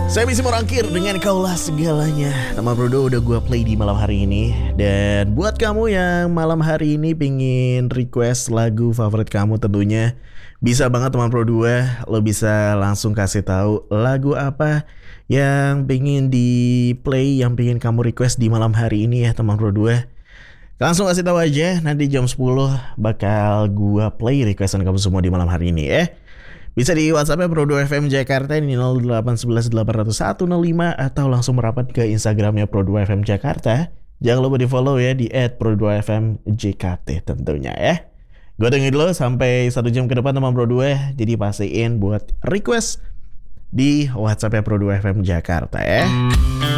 Saya Bisi Morangkir dengan Kaulah Segalanya. Teman Brodo udah gue play di malam hari ini. Dan buat kamu yang malam hari ini pingin request lagu favorit kamu, tentunya bisa banget teman Pro 2. Lo bisa langsung kasih tahu lagu apa yang pingin di play, yang pingin kamu request di malam hari ini ya teman Pro 2. Langsung kasih tahu aja, nanti jam 10 bakal gua play requestan kamu semua di malam hari ini ya. Bisa di WhatsApp-nya Pro 2 FM Jakarta ini 0811 800 105 atau langsung merapat ke Instagramnya Pro 2 FM Jakarta. Jangan lupa di follow ya di @pro2fm JKT tentunya ya. Gue tungguin dulu sampai 1 jam ke depan teman Pro 2. Jadi pastiin buat request di WhatsApp-nya Pro 2 FM Jakarta ya.